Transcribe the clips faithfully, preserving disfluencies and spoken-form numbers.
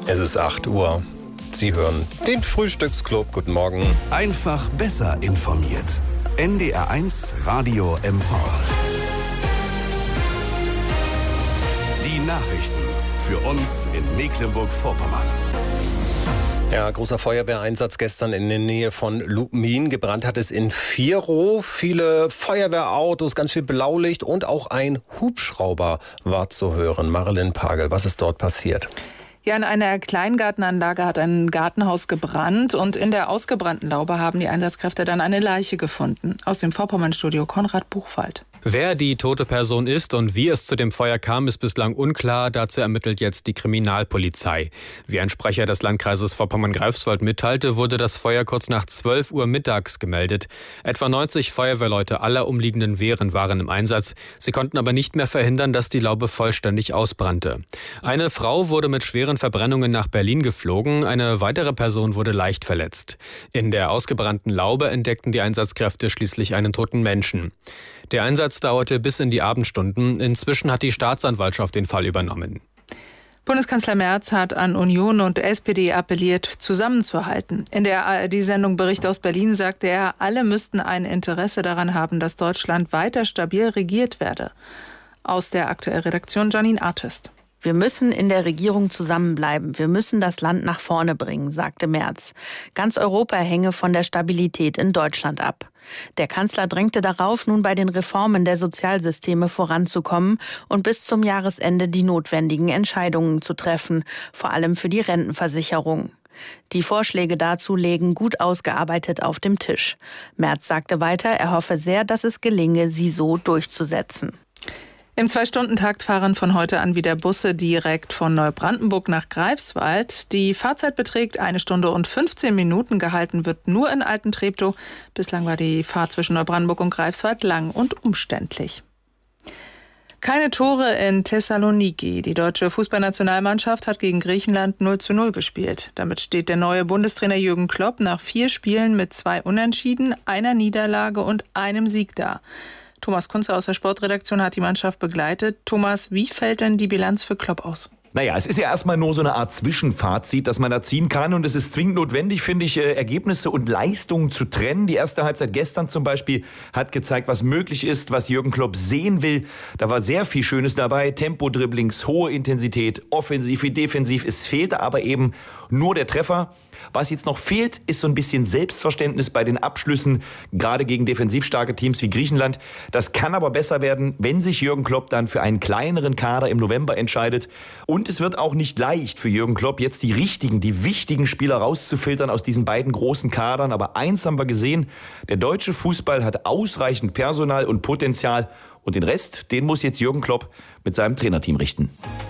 Es ist acht Uhr. Sie hören den Frühstücksclub. Guten Morgen. Einfach besser informiert. N D R eins Radio M V. Die Nachrichten für uns in Mecklenburg-Vorpommern. Ja, großer Feuerwehreinsatz gestern in der Nähe von Lubmin. Gebrannt hat es in Vierow. Viele Feuerwehrautos, ganz viel Blaulicht und auch ein Hubschrauber war zu hören. Marilyn Pagel, was ist dort passiert? Ja, in einer Kleingartenanlage hat ein Gartenhaus gebrannt und in der ausgebrannten Laube haben die Einsatzkräfte dann eine Leiche gefunden. Aus dem Vorpommernstudio Konrad Buchwald. Wer die tote Person ist und wie es zu dem Feuer kam, ist bislang unklar. Dazu ermittelt jetzt die Kriminalpolizei. Wie ein Sprecher des Landkreises Vorpommern-Greifswald mitteilte, wurde das Feuer kurz nach zwölf Uhr mittags gemeldet. Etwa neunzig Feuerwehrleute aller umliegenden Wehren waren im Einsatz. Sie konnten aber nicht mehr verhindern, dass die Laube vollständig ausbrannte. Eine Frau wurde mit schweren Verbrennungen nach Berlin geflogen. Eine weitere Person wurde leicht verletzt. In der ausgebrannten Laube entdeckten die Einsatzkräfte schließlich einen toten Menschen. Der Einsatz dauerte bis in die Abendstunden. Inzwischen hat die Staatsanwaltschaft den Fall übernommen. Bundeskanzler Merz hat an Union und S P D appelliert, zusammenzuhalten. In der A R D-Sendung Bericht aus Berlin sagte er, alle müssten ein Interesse daran haben, dass Deutschland weiter stabil regiert werde. Aus der aktuellen Redaktion Janine Artist. Wir müssen in der Regierung zusammenbleiben. Wir müssen das Land nach vorne bringen, sagte Merz. Ganz Europa hänge von der Stabilität in Deutschland ab. Der Kanzler drängte darauf, nun bei den Reformen der Sozialsysteme voranzukommen und bis zum Jahresende die notwendigen Entscheidungen zu treffen, vor allem für die Rentenversicherung. Die Vorschläge dazu lägen gut ausgearbeitet auf dem Tisch. Merz sagte weiter, er hoffe sehr, dass es gelinge, sie so durchzusetzen. Im Zwei-Stunden-Takt fahren von heute an wieder Busse direkt von Neubrandenburg nach Greifswald. Die Fahrzeit beträgt eine Stunde und fünfzehn Minuten. Gehalten wird nur in Altentreptow. Bislang war die Fahrt zwischen Neubrandenburg und Greifswald lang und umständlich. Keine Tore in Thessaloniki. Die deutsche Fußballnationalmannschaft hat gegen Griechenland null zu null gespielt. Damit steht der neue Bundestrainer Jürgen Klopp nach vier Spielen mit zwei Unentschieden, einer Niederlage und einem Sieg da. Thomas Kunze aus der Sportredaktion hat die Mannschaft begleitet. Thomas, wie fällt denn die Bilanz für Klopp aus? Naja, es ist ja erstmal nur so eine Art Zwischenfazit, das man da ziehen kann. Und es ist zwingend notwendig, finde ich, Ergebnisse und Leistungen zu trennen. Die erste Halbzeit gestern zum Beispiel hat gezeigt, was möglich ist, was Jürgen Klopp sehen will. Da war sehr viel Schönes dabei. Tempo-Dribblings, hohe Intensität, offensiv wie defensiv. Es fehlte aber eben nur der Treffer. Was jetzt noch fehlt, ist so ein bisschen Selbstverständnis bei den Abschlüssen, gerade gegen defensiv starke Teams wie Griechenland. Das kann aber besser werden, wenn sich Jürgen Klopp dann für einen kleineren Kader im November entscheidet. Und es wird auch nicht leicht für Jürgen Klopp, jetzt die richtigen, die wichtigen Spieler rauszufiltern aus diesen beiden großen Kadern. Aber eins haben wir gesehen, der deutsche Fußball hat ausreichend Personal und Potenzial. Und den Rest, den muss jetzt Jürgen Klopp mit seinem Trainerteam richten.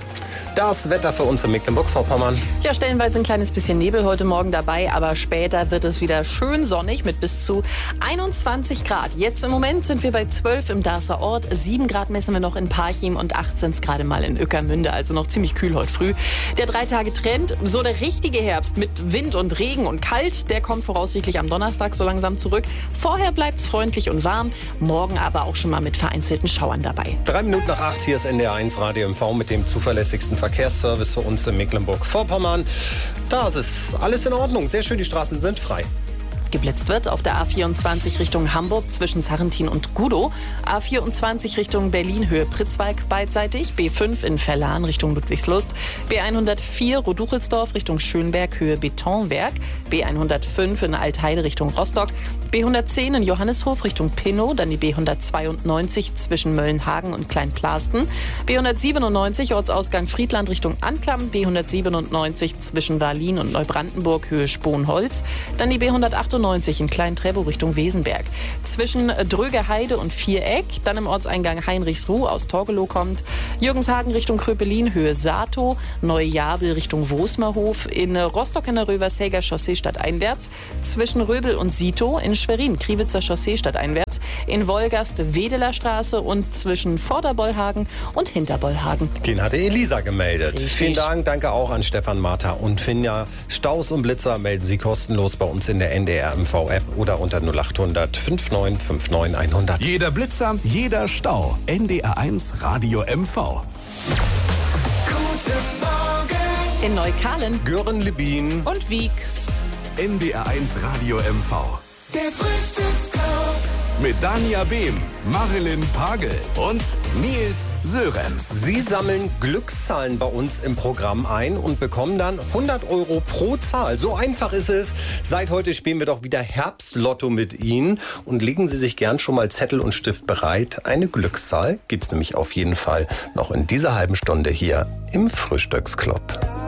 Das Wetter für uns in Mecklenburg-Vorpommern. Ja, stellenweise ein kleines bisschen Nebel heute Morgen dabei, aber später wird es wieder schön sonnig mit bis zu einundzwanzig Grad. Jetzt im Moment sind wir bei zwölf im Darßer Ort, sieben Grad messen wir noch in Parchim und acht sind es gerade mal in Ueckermünde, also noch ziemlich kühl heute früh. Der Drei-Tage-Trend, so der richtige Herbst mit Wind und Regen und kalt, der kommt voraussichtlich am Donnerstag so langsam zurück. Vorher bleibt es freundlich und warm, morgen aber auch schon mal mit vereinzelten Schauern dabei. Drei Minuten nach acht, hier ist N D R eins Radio M V mit dem zuverlässigsten Verkehrsservice für uns in Mecklenburg-Vorpommern. Da ist alles in Ordnung. Sehr schön, die Straßen sind frei. Geblitzt wird auf der A vierundzwanzig Richtung Hamburg zwischen Sarrentin und Gudow. A vierundzwanzig Richtung Berlin Höhe Pritzwalk beidseitig. B fünf in Verlan Richtung Ludwigslust. B hundertvier Roduchelsdorf Richtung Schönberg Höhe Betonwerk. B hundertfünf in Altheide Richtung Rostock. B hundertzehn in Johannishof Richtung Pinnow. Dann die B hundertzweiundneunzig zwischen Möllenhagen und Kleinplasten. B hundertsiebenundneunzig Ortsausgang Friedland Richtung Anklam. B hundertsiebenundneunzig zwischen Wahllin und Neubrandenburg Höhe Sponholz. Dann die B hundertachtundneunzig in Klein-Trebow Richtung Wesenberg. Zwischen Drögeheide und Viereck, dann im Ortseingang Heinrichsruh aus Torgelow kommt. Jürgenshagen Richtung Kröpelin, Höhe Sato. Neujabel Richtung Wosmerhof. In Rostock in der Röversäger Chaussee stadteinwärts. Zwischen Röbel und Sito. In Schwerin Kriwitzer Chaussee stadteinwärts. In Wolgast Wedeler Straße und zwischen Vorderbollhagen und Hinterbollhagen. Den hatte Elisa gemeldet. Richtig. Vielen Dank, danke auch an Stefan, Martha und Finja. Staus und Blitzer melden Sie kostenlos bei uns in der N D R M V-App oder unter null acht hundert neunundfünfzig neunundfünfzig hundert. Jeder Blitzer, jeder Stau. N D R eins Radio M V. Guten Morgen In Neukalen Gören Lebin und Wieg. N D R eins Radio M V. Der Frühstücksclub. Mit Dania Behm, Marilyn Pagel und Nils Sörenz. Sie sammeln Glückszahlen bei uns im Programm ein und bekommen dann hundert Euro pro Zahl. So einfach ist es. Seit heute spielen wir doch wieder Herbstlotto mit Ihnen. Und legen Sie sich gern schon mal Zettel und Stift bereit. Eine Glückszahl gibt es nämlich auf jeden Fall noch in dieser halben Stunde hier im Frühstücksclub.